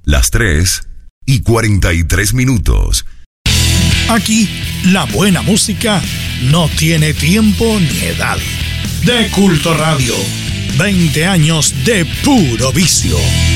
las 3:43. Aquí, la buena música no tiene tiempo ni edad. De Culto Radio, 20 años de puro vicio.